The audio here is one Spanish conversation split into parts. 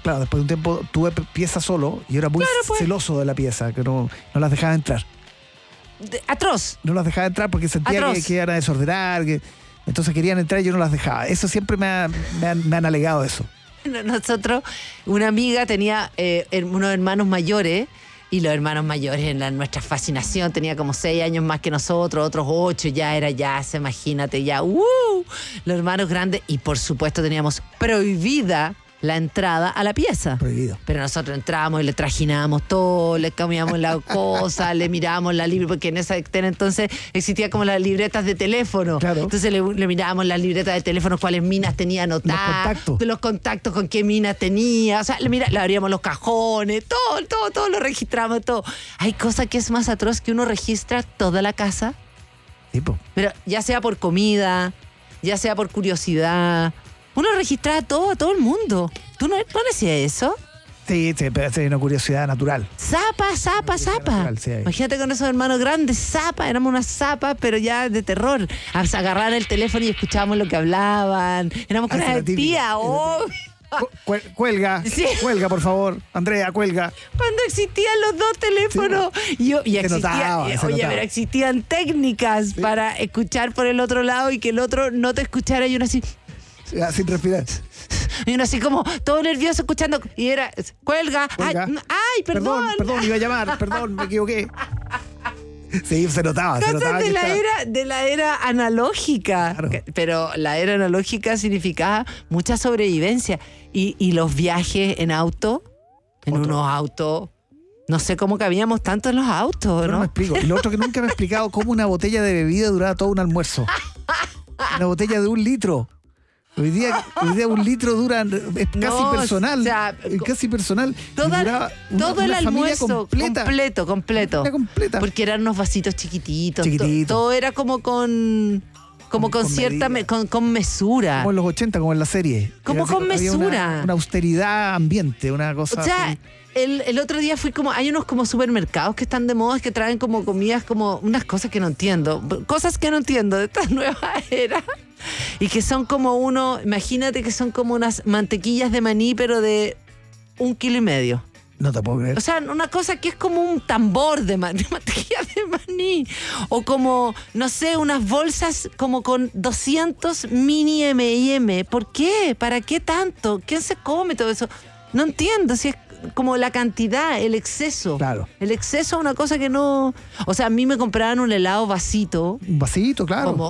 Claro, después de un tiempo tuve pieza solo y era muy celoso de la pieza, que no las dejaba entrar. Atroz. No las dejaba entrar porque sentía que iban a desordenar, entonces querían entrar y yo no las dejaba. Eso siempre me han alegado eso. Nosotros, una amiga tenía unos hermanos mayores, y los hermanos mayores en nuestra fascinación, tenía como 6 años más que nosotros, otros 8, imagínate, los hermanos grandes, y por supuesto teníamos prohibida la entrada a la pieza. Prohibido. Pero nosotros entrábamos y le trajinábamos todo, le cambiamos la cosa, le mirábamos la libreta, porque en esa entonces existía como las libretas de teléfono. Claro. Entonces le mirábamos las libretas de teléfono, cuáles minas tenía anotadas, los contactos con qué minas tenía. O sea, le abríamos los cajones, todo lo registramos, todo. Hay cosa que es más atroz que uno registra toda la casa. Tipo. Pero ya sea por comida, ya sea por curiosidad. Uno registraba todo el mundo. ¿Tú no hacías eso? Sí, pero es una curiosidad natural. Zapa. Natural, sí, Imagínate con esos hermanos grandes, zapa, éramos unas zapas, pero ya de terror. Agarrar el teléfono y escuchábamos lo que hablaban. Éramos con una tía, Cuelga, sí. Cuelga, por favor. Andrea, cuelga. Cuando existían los 2 teléfonos. Sí. Pero existían técnicas para escuchar por el otro lado y que el otro no te escuchara, y uno así... Sin respirar. Y uno así como todo nervioso escuchando, y era, cuelga. Ay, perdón, iba a llamar, perdón, me equivoqué. Sí, se notaba. Cosas de la era analógica. Claro. Pero la era analógica significaba mucha sobrevivencia. Y los viajes en auto, unos autos, no sé cómo cabíamos tanto en los autos, ¿no? No me explico. Y lo otro que nunca me he explicado, cómo una botella de bebida duraba todo un almuerzo. Una botella de 1 litro. Hoy día 1 litro dura, es casi personal. O sea, casi personal. Todo el almuerzo completo. Completa. Porque eran unos vasitos chiquititos. Todo era como con cierta con mesura. Como en los 80, como en la serie. Como con mesura. Una austeridad ambiente, una cosa. O sea, el otro día fui hay unos como supermercados que están de moda, que traen como comidas, como unas cosas que no entiendo. Cosas que no entiendo de esta nueva era. Y que son como imagínate que son como unas mantequillas de maní, pero de 1,5 kilos. No te puedo creer. O sea, una cosa que es como un tambor de mantequilla de maní. O como, no sé, unas bolsas como con 200 mini M&M. ¿Por qué? ¿Para qué tanto? ¿Quién se come todo eso? No entiendo si es como la cantidad, el exceso. Claro. El exceso es una cosa que no... O sea, a mí me compraban un helado vasito. Un vasito, claro. Como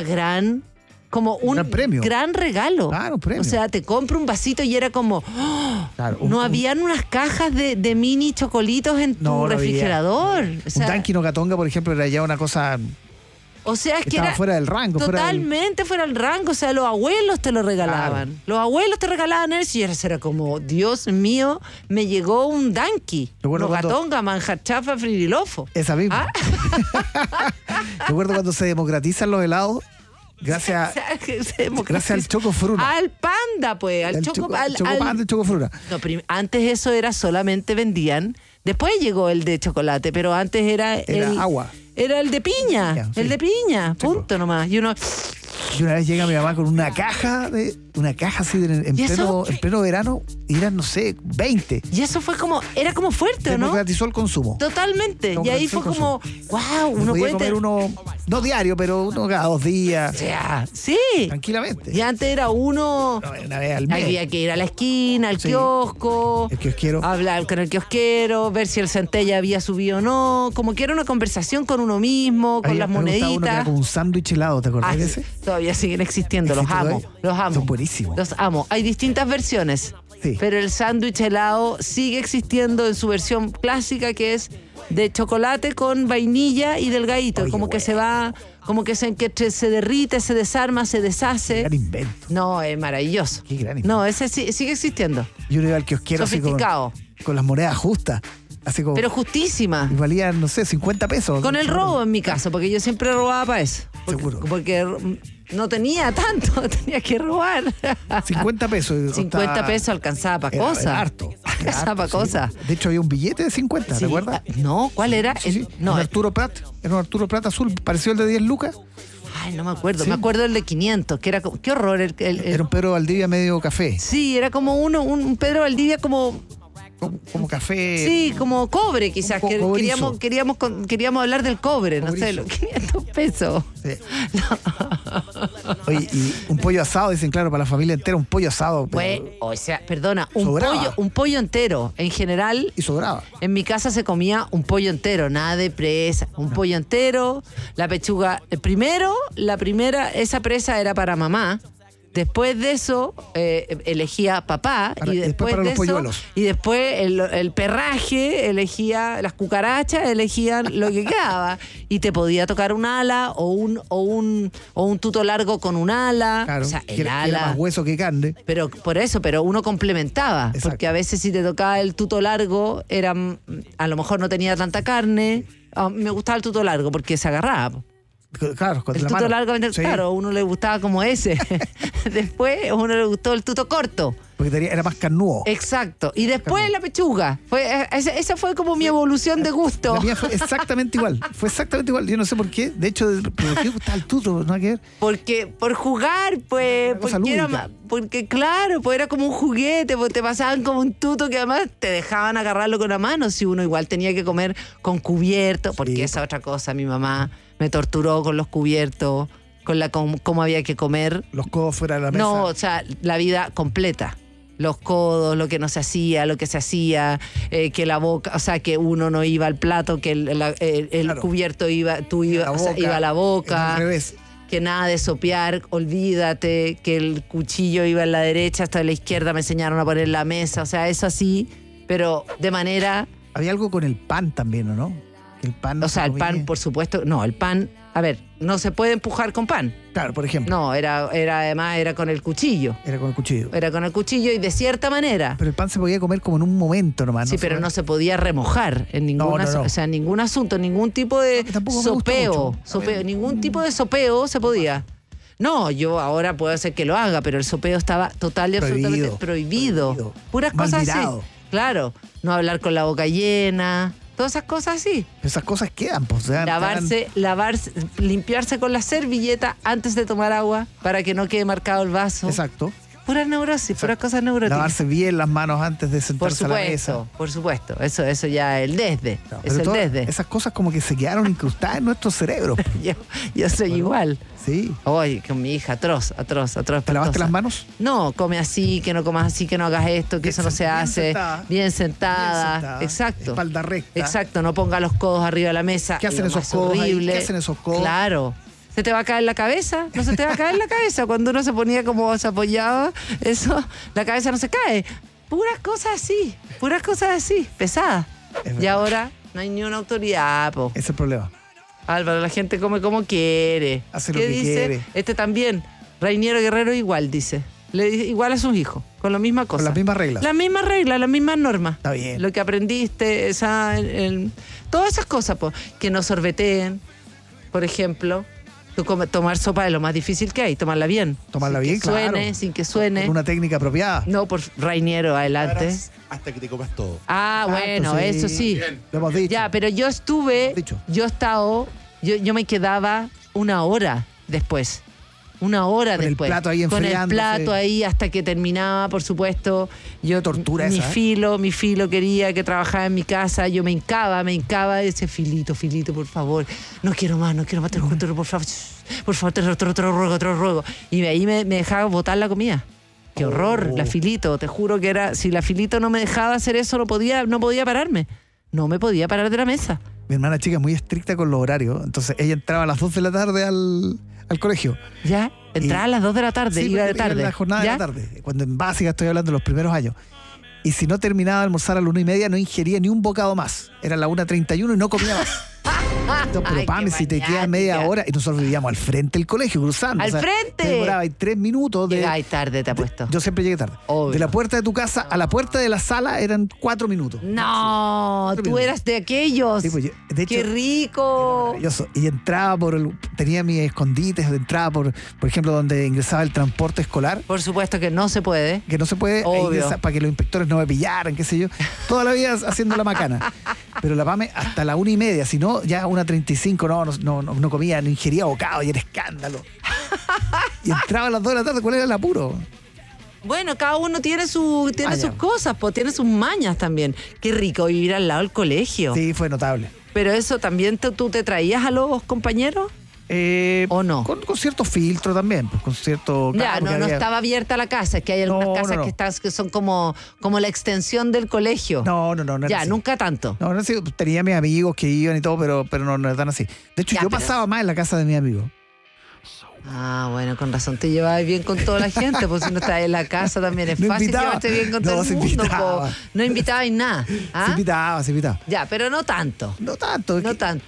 un premio. Gran regalo. Claro, un premio. O sea, te compro un vasito y era como... Claro, no habían unas cajas de mini chocolitos en tu refrigerador. O sea, un Dunkin' o Gatonga, por ejemplo, era ya una cosa... O sea, es que estaba era fuera del rango. Totalmente fuera del rango. O sea, los abuelos te lo regalaban. Claro. Los abuelos te regalaban eso y era como, Dios mío, me llegó un Dunkin'. Gatonga, manjar chafa, fririlofo. Esa misma. Recuerdo cuando se democratizan los helados. Gracias al Chocofruna. Al Panda, pues. Al Chocopanda, el Chocofruna. No, antes eso era solamente vendían. Después llegó el de chocolate, pero antes era agua. Era el de piña. Sí. El de piña. Punto nomás. Y una vez llega mi mamá con una caja así en pleno verano, y eran, no sé, 20. Y eso fue era como fuerte, ¿no? Democratizó el consumo. Totalmente. Y ahí fue como, wow, uno puede comer uno, no diario, pero uno cada 2 días. O sea, sí. Tranquilamente. Y antes era uno... Una vez al mes. Había que ir a la esquina, al kiosco. El kiosquero. Hablar con el kiosquero, ver si el centella había subido o no. Como que era una conversación con uno mismo, con las moneditas. Uno que era como un sándwich helado, ¿te acordás de ese? Todavía siguen existiendo, los amo. Son buenísimos. Los amo. Hay distintas versiones, sí, pero el sándwich helado sigue existiendo en su versión clásica, que es de chocolate con vainilla y delgadito. Oye, como que se va, como que se derrite, se desarma, se deshace. Qué gran invento. No, es maravilloso. Qué gran invento. No, ese sigue existiendo. Yo iba al kiosquero así con las monedas justas. Así como, pero justísima. Y valían, no sé, 50 pesos. Con el robo en mi caso, porque yo siempre robaba para eso. Seguro. Porque no tenía tanto, tenía que robar. 50 pesos. 50 pesos alcanzaba para cosas. Era harto. Alcanzaba para cosas. De hecho, había un billete de 50, ¿te acuerdas? No, ¿cuál era? Sí. No, un Arturo Prat. Era un Arturo Prat azul, pareció el de 10 lucas. Ay, no me acuerdo. ¿Sí? Me acuerdo el de 500, que era como... ¡Qué horror! Era un Pedro Valdivia medio café. Sí, era como un Pedro Valdivia como... Como café. Sí, como cobre quizás. Como Que cobrizo. queríamos hablar del cobre, no sé, Cobrizo. los 500 pesos. Sí. Oye, y un pollo asado, dicen, claro, para la familia entera, un pollo asado. Pues, o sea, perdona, Sobraba. un pollo entero. En general, Y sobraba. en mi casa se comía un pollo entero, nada de presa. Un pollo entero, la pechuga. Primero, esa presa era para mamá. Después de eso, elegía papá. Para- y y después después para de los eso, polluelos. y después el perraje elegía, las cucarachas elegían lo que quedaba. Y te podía tocar un ala o un tuto largo con un ala. Claro. O sea, que el era más ala. hueso que carne. Pero por eso, pero uno complementaba. Exacto. Porque a veces si te tocaba el tuto largo, a lo mejor no tenía tanta carne. Me gustaba el tuto largo porque se agarraba. Po. Claro, con El la tuto mano. largo, Sí, claro, a uno le gustaba como ese. Después a uno le gustó el tuto corto. porque era más carnudo. Exacto. Y después la pechuga. Esa fue como mi evolución de gusto. La mía fue exactamente igual. Fue exactamente igual. Yo no sé por qué. De hecho, ¿por qué gustaba el tuto? No hay que ver. Porque por jugar, pues, Una cosa porque, lúdica. porque claro, pues era como un juguete, pues te pasaban como un tuto que además te dejaban agarrarlo con la mano, si uno igual tenía que comer con cubierto, porque Sí. esa otra cosa, mi mamá me torturó con los cubiertos, con cómo había que comer. Los codos fuera de la mesa. No, o sea, la vida completa. Los codos, lo que no se hacía, lo que se hacía, que la boca, o sea, que uno no iba al plato, que el Claro. cubierto iba a la boca. Al revés. Que nada de sopear, olvídate, que el cuchillo iba en la derecha hasta la izquierda, me enseñaron a poner la mesa, o sea, eso así, pero de manera, Había algo con el pan también, ¿o no? Que el pan. no o sea, se el pan, comía. por supuesto, no, el pan, a ver, no se puede empujar con pan, Claro, por ejemplo. no, además era con el cuchillo, Era con el cuchillo. y de cierta manera. Pero el pan se podía comer como en un momento nomás. Sí, pero no se podía remojar en ningún, No. o sea, en ningún asunto, ningún tipo de Tampoco me gusta sopeo, mucho. ningún tipo de sopeo se podía. No, yo ahora puedo hacer que lo haga, pero el sopeo estaba total y absolutamente prohibido. Prohibido. Puras Mal cosas mirado. así. Claro, no hablar con la boca llena, todas esas cosas así. Esas cosas quedan, pues. o sea, Lavarse, limpiarse con la servilleta antes de tomar agua para que no quede marcado el vaso. Exacto. Puras neurosis, puras cosas neuróticas. Lavarse bien las manos antes de Por sentarse a la mesa. supuesto. Eso ya el desde. Claro, Es pero el todas desde. esas cosas como que se quedaron incrustadas en nuestros cerebros. Yo soy igual. Sí. Oye, con mi hija, atroz. ¿Te lavaste espantosa. las manos? No, come así, que no comas así, que no hagas esto, que Bien eso no se bien hace. sentada. Bien sentada. Bien sentada, Exacto. espalda recta. Exacto, no ponga los codos arriba de la mesa. ¿Qué hacen Lo esos más codos ahí? horrible. ¿Qué hacen esos codos? Claro. ¿Se te va a caer la cabeza? No se te va a caer la cabeza. Cuando uno se ponía como se apoyaba, eso, la cabeza no se cae. Puras cosas así, pesadas. Es Y verdad. ahora no hay ni una autoridad, po. Ese es el problema. Álvaro, la gente come como quiere. Hace lo ¿Qué que dice? quiere. Este también. Reiniero Guerrero igual, dice. Igual a sus hijos, con la misma cosa. Con las mismas reglas. Las mismas reglas, las mismas normas. Está bien. Lo que aprendiste, todas esas cosas, po. Que no sorbeteen, por ejemplo. Tomar sopa es lo más difícil que hay, tomarla bien. Tomarla sin bien, que suene, claro. sin que suene. Con una técnica apropiada. No, por Reiniero, adelante. Hasta que te comas todo. Ah, bueno, Exacto, eso sí. Lo hemos dicho. Ya, pero yo me quedaba una hora después. Una hora Con el después. plato ahí Con el enfriándose. plato ahí hasta que terminaba, por supuesto. Yo, Tortura mi esa, ¿eh? mi filo quería que trabajara en mi casa. Yo me hincaba y decía, filito, por favor. No quiero más, te lo juro, por favor. Por favor, te lo ruego. Y ahí me dejaba botar la comida. Qué horror, Oh. la filito. Te juro que era, si la filito no me dejaba hacer eso, no podía pararme. No me podía parar de la mesa. Mi hermana chica es muy estricta con los horarios. Entonces ella entraba a las 2 de la tarde al colegio. ¿Ya? Entraba a las 2 de la tarde, Sí, iba de porque tarde. en la jornada ¿Ya? de la tarde. Cuando en básica estoy hablando de los primeros años. Y si no terminaba de almorzar a las 1:30, no ingería ni un bocado más. Era las 1:31 y no comía más. Entonces, pero Ay, Pame, qué si te queda maniática. media hora, y nosotros vivíamos al frente del colegio, cruzando. ¡Al frente! Te demoraba ahí 3 minutos de. Llegáis tarde, te apuesto. Yo siempre llegué tarde. Obvio. De la puerta de tu casa a la puerta de la sala eran 4 minutos. No, Cuatro tú minutos. eras de aquellos. Sí, pues yo- de hecho, ¡Qué rico! maravilloso. Y entraba tenía mis escondites, entraba por ejemplo, donde ingresaba el transporte escolar, Por supuesto que no se puede. que no se puede Obvio. para que los inspectores no me pillaran, qué sé yo. Toda la vida haciendo la macana. Pero la PAME hasta la 1:30, si no, ya 1:35 no comía, no ingería bocado y era escándalo. Y entraba a las 2 de la tarde, ¿cuál era el apuro? Bueno, cada uno tiene sus cosas, tiene sus mañas también. Qué rico vivir al lado del colegio. Sí, fue notable. Pero eso también tú te traías a los compañeros. ¿O no? Con cierto filtro también, pues, con cierto... Ya, no estaba abierta la casa, es que hay algunas casas que son como la extensión del colegio. No ya, así. nunca tanto. No así. Tenía mis amigos que iban y todo, pero no es tan así. De hecho, yo pasaba más en la casa de mis amigos. Ah, bueno, con razón te llevabas bien con toda la gente, pues si no estás en la casa también es fácil llevarte bien con todo el mundo. No invitabas nada. ¿Ah? Se invitaba. Ya, pero no tanto. No tanto.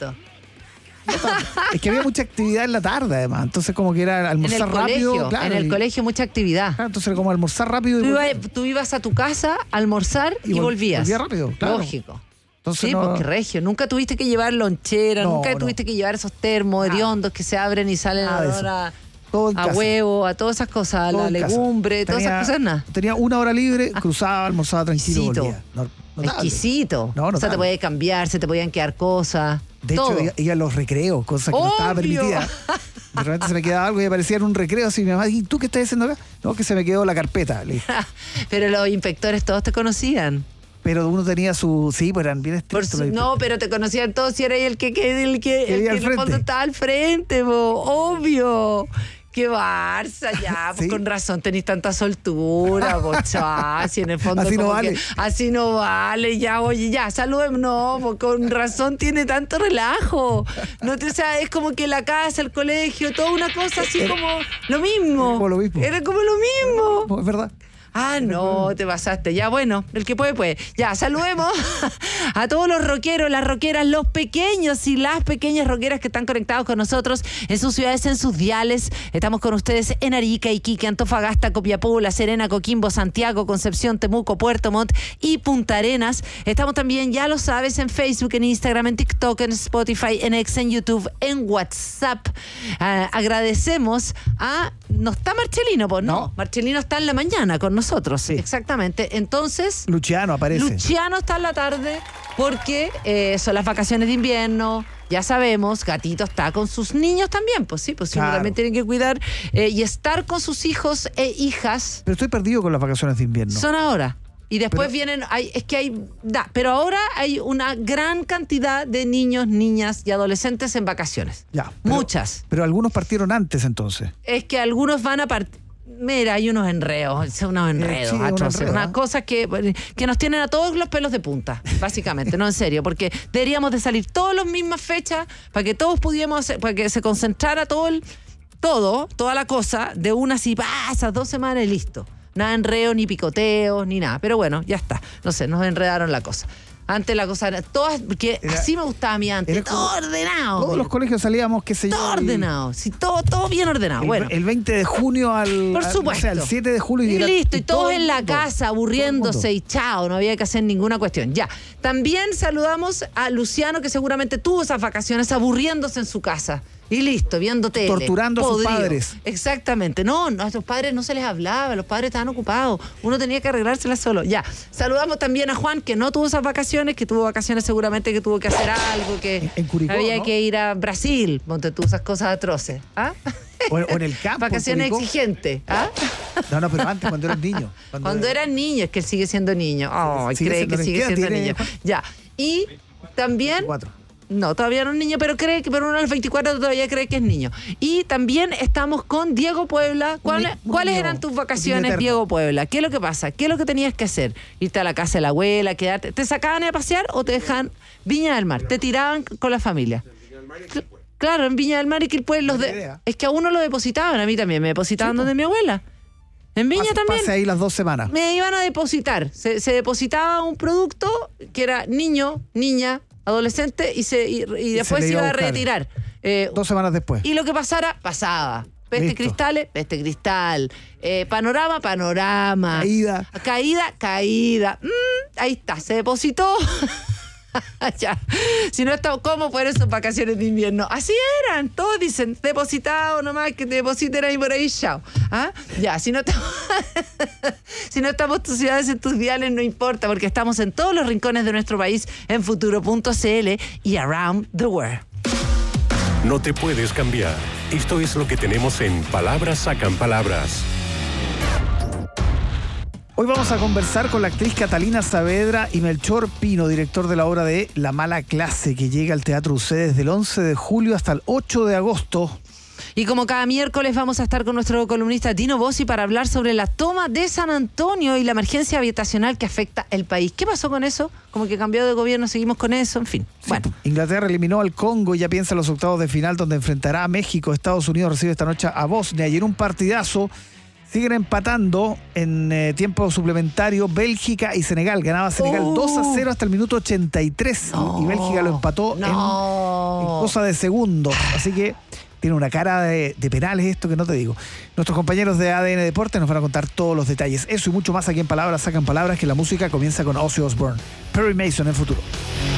Es que había mucha actividad en la tarde, además. Entonces, como que era almorzar rápido. Claro, en el colegio, mucha actividad. Claro, entonces era como almorzar rápido. Tú ibas a tu casa, almorzar y volvías. Volvía rápido, claro. Lógico. Entonces, sí, porque regio. Nunca tuviste que llevar lonchera, nunca tuviste que llevar esos termos hediondos que se abren y salen a huevo, a todas esas cosas, a la legumbre, todas esas cosas, nada. Tenía 1 hora libre, cruzaba, almorzaba tranquilo, volvía. Exquisito. O sea, te podía cambiar, se te podían quedar cosas. De hecho, iba a los recreos, cosas que no estaba permitida. De repente se me quedaba algo y aparecía en un recreo así, mi mamá, ¿y tú qué estás haciendo acá? No, que se me quedó la carpeta. Le dije. Pero los inspectores todos te conocían. Pero uno tenía su... Sí, pues eran bien estrictos. No, pero te conocían todos y era el que en el fondo estaba al frente, obvio. ¡Qué Barça! Ya, pues ¿sí? Con razón tenés tanta soltura, si en el fondo así no vale. Así no vale, ya, oye, ya, saludemos, no, pues con razón tiene tanto relajo. No o sea, es como que la casa, el colegio, toda una cosa así como lo mismo. Como lo mismo. Era como lo mismo. Es verdad. Ah, no, te pasaste. Ya, bueno, el que puede, puede. Ya, saludemos a todos los rockeros, las rockeras, los pequeños y las pequeñas rockeras que están conectados con nosotros en sus ciudades, en sus diales. Estamos con ustedes en Arica, Iquique, Antofagasta, Copiapó, La Serena, Coquimbo, Santiago, Concepción, Temuco, Puerto Montt y Punta Arenas. Estamos también, ya lo sabes, en Facebook, en Instagram, en TikTok, en Spotify, en X, en YouTube, en WhatsApp. Agradecemos a... ¿No está Marcelino? Pues no. Marcelino está en la mañana con nosotros. Sí. Exactamente. Entonces... Luciano aparece. Luciano está en la tarde porque son las vacaciones de invierno. Ya sabemos, Gatito está con sus niños también. Pues sí, pues claro. Uno también tiene que cuidar y estar con sus hijos e hijas. Pero estoy perdido con las vacaciones de invierno. Son ahora. Y después vienen, pero ahora hay una gran cantidad de niños, niñas y adolescentes en vacaciones. Ya. Muchas. Pero algunos partieron antes entonces. Es que algunos van a partir. Mira, hay unos enredos atroces, unas cosas que nos tienen a todos los pelos de punta, básicamente, no en serio, porque deberíamos de salir todas las mismas fechas para que todos pudiéramos, para que se concentrara toda la cosa de una así, esas 2 semanas y listo. Nada enreo, ni picoteos, ni nada. Pero bueno, ya está. No sé, nos enredaron la cosa. Antes la cosa era porque así me gustaba a mí antes. Todo ordenado. Todos los colegios salíamos, qué sé yo. Todo ordenado. Sí, todo bien ordenado. Bueno. El 20 de junio Por supuesto. al 7 de julio. Y listo. Y todos en la casa, aburriéndose y chao. No había que hacer ninguna cuestión. Ya. También saludamos a Luciano, que seguramente tuvo esas vacaciones aburriéndose en su casa. Y listo, viendo tele. Torturando a sus padres. Exactamente. No, a sus padres no se les hablaba, los padres estaban ocupados. Uno tenía que arreglárselas solo. Ya. Saludamos también a Juan, que no tuvo esas vacaciones, que tuvo vacaciones seguramente, que tuvo que hacer algo, que en Curicó, había que ir a Brasil, monte tú esas cosas atroces. ¿Ah? O en el campo. Vacaciones exigentes. ¿Ah? No, pero antes, cuando eras niño. Cuando eran niños, es que él sigue siendo niño. Cree que sigue siendo niño. Ya. Y también... 24. No, todavía no es niño, pero uno a los 24 todavía cree que es niño. Y también estamos con Diego Puebla. ¿Cuáles eran tus vacaciones, Diego Puebla? ¿Qué es lo que pasa? ¿Qué es lo que tenías que hacer? Irte a la casa de la abuela, quedarte. ¿Te sacaban a pasear o te dejaban Viña del Mar? ¿Te tiraban con la familia? Claro, en Viña del Mar y Quilpué. Es que a uno lo depositaban, a mí también. Me depositaban donde mi abuela. En Viña también. Pasé ahí las 2 semanas. Me iban a depositar. Se depositaba un producto que era niño, niña, adolescente y después se iba a retirar. 2 semanas después. Y lo que pasaba. Peste cristales, peste cristal. Panorama. Caída. Ahí está, se depositó. Ya. Si no está, ¿cómo fueron sus vacaciones de invierno? Así eran, todos dicen, depositado nomás, que te depositen ahí por ahí, chao. ¿Ah? Ya, si no estamos, si no estamos tus ciudades en tus diales, no importa, porque estamos en todos los rincones de nuestro país, en futuro.cl y around the world. No te puedes cambiar. Esto es lo que tenemos en Palabras Sacan Palabras. Hoy vamos a conversar con la actriz Catalina Saavedra y Melchor Pino, director de la obra de La Mala Clase, que llega al Teatro UC desde el 11 de julio hasta el 8 de agosto. Y como cada miércoles vamos a estar con nuestro columnista Tino Bossi para hablar sobre la toma de San Antonio y la emergencia habitacional que afecta el país. ¿Qué pasó con eso? Como que cambió de gobierno, seguimos con eso, en fin. Sí, bueno. Inglaterra eliminó al Congo y ya piensa en los octavos de final donde enfrentará a México. Estados Unidos recibe esta noche a Bosnia y en un partidazo siguen empatando en tiempo suplementario Bélgica y Senegal. Ganaba Senegal 2-0 hasta el minuto 83 y Bélgica lo empató en cosa de segundos. Así que tiene una cara de penales esto que no te digo. Nuestros compañeros de ADN Deportes nos van a contar todos los detalles. Eso y mucho más aquí en Palabras Sacan Palabras, que la música comienza con Ozzy Osbourne. Perry Mason en Futuro.